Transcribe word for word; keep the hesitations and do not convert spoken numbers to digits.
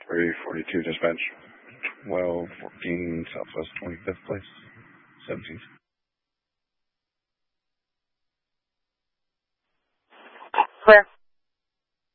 three forty-two dispatch. twelve fourteen Southwest twenty-fifth Place. seventeenth. Clear.